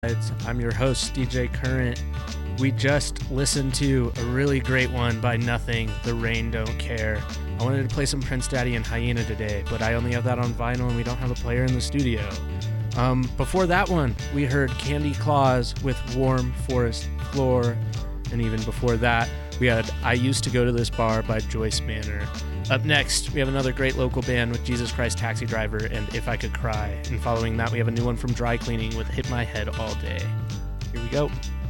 I'm your host, DJ Current. We just listened to a really great one by Nothing, The Rain Don't Care. I wanted to play some Prince Daddy and Hyena today, but I only have that on vinyl and we don't have a player in the studio. Before that one, we heard Candy Claus with Warm Forest Floor, and even before that, we had I Used to Go to This Bar by Joyce Manor. Up next, we have another great local band with Jesus Christ Taxi Driver and If I Could Cry. And following that, we have a new one from Dry Cleaning with Hit My Head All Day. Here we go.